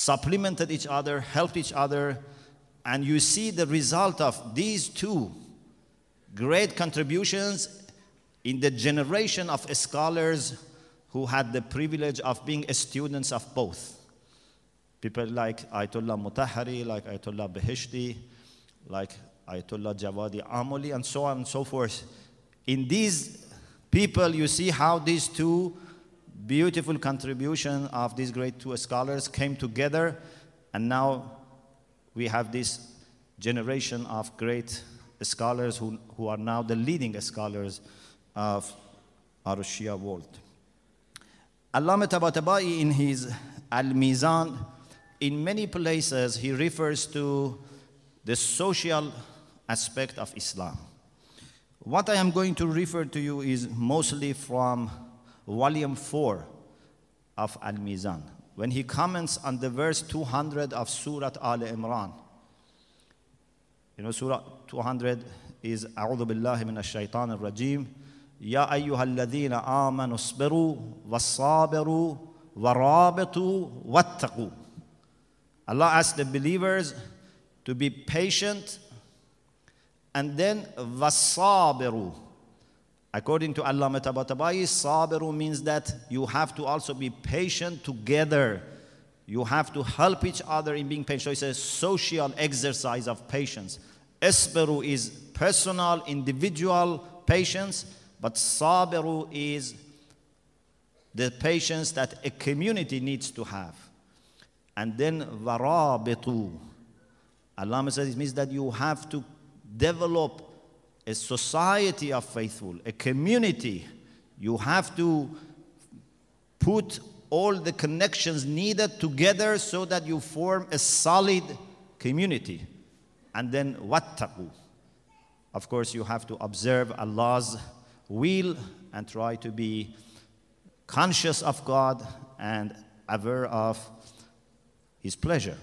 supplemented each other, helped each other, and you see the result of these two great contributions in the generation of scholars who had the privilege of being students of both. People like Ayatollah Mutahhari, like Ayatollah Beheshti, like Ayatollah Jawadi Amoli, and so on and so forth. In these people, you see how these two beautiful contributions of these great two scholars came together, and now we have this generation of great scholars who are now the leading scholars of our Shia world. Allama Tabatabai, in his Al-Mizan, in many places he refers to the social aspect of Islam. What I am going to refer to you is mostly from volume 4 of Al-Mizan, when he comments on the verse 200 of Surah Al-Imran. You know, Surah 200 is أعوذ بالله من الشيطان الرجيم يا أيها الذين آمنوا اصبروا والصابروا ورابطوا واتقوا. Allah asks the believers to be patient, and then wasabiru. According to Allama Tabatabai, sabiru means that you have to also be patient together. You have to help each other in being patient. So it's a social exercise of patience. Isbiru is personal, individual patience, but sabiru is the patience that a community needs to have. And then warabitu. Allama says it means that you have to develop a society of faithful, a community. You have to put all the connections needed together so that you form a solid community. And then wattaqu. Of course, you have to observe Allah's will and try to be conscious of God and aware of His pleasure.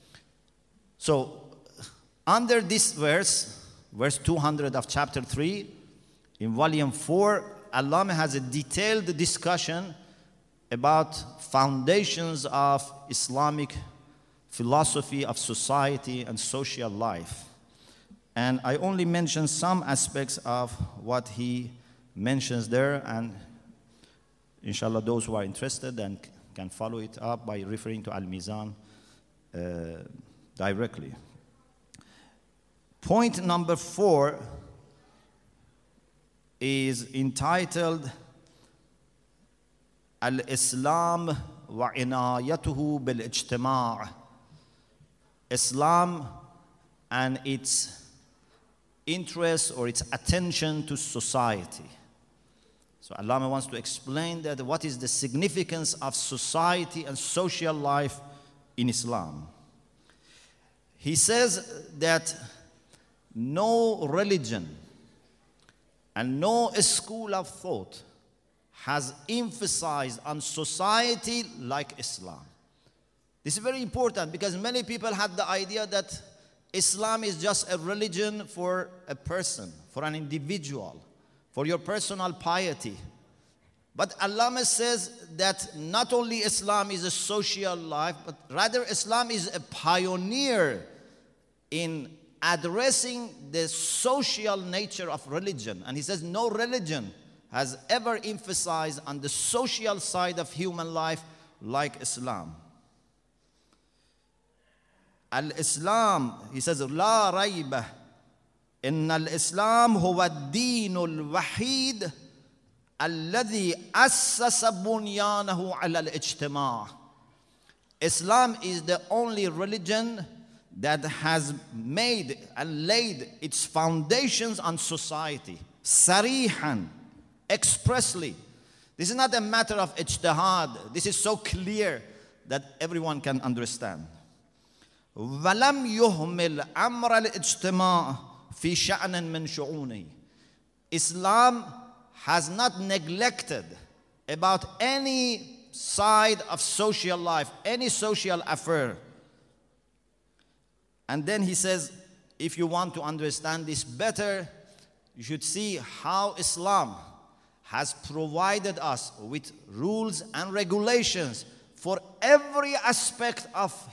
So, under this verse, verse 200 of chapter 3, in volume 4, Allama has a detailed discussion about foundations of Islamic philosophy of society and social life. And I only mention some aspects of what he mentions there, and inshallah those who are interested and can follow it up by referring to Al-Mizan directly. Point number 4 is entitled Al-Islam wa inayatuhu bil-ijtima'. Islam and its interest or its attention to society. So Allama wants to explain that what is the significance of society and social life in Islam. He says that no religion and no school of thought has emphasized on society like Islam. This is very important because many people had the idea that Islam is just a religion for a person, for an individual, for your personal piety. But Allama says that not only Islam is a social life, but rather Islam is a pioneer in addressing the social nature of religion. And he says no religion has ever emphasized on the social side of human life like Islam. Al-Islam, he says, La rayba, inna al-Islam huwa ad-din al-wahid alladhi assasa bunyanahu ala al-ijtima'. Islam is the only religion that has made and laid its foundations on society, sarihan, expressly. This is not a matter of ijtihad. This is so clear that everyone can understand. وَلَمْ يُهْمِلْ أَمْرَ الْإِجْتِمَاعِ فِي شَأْنٍ مِّن شُؤُونِهِ. Islam has not neglected about any side of social life, any social affair. And then he says, if you want to understand this better, you should see how Islam has provided us with rules and regulations for every aspect of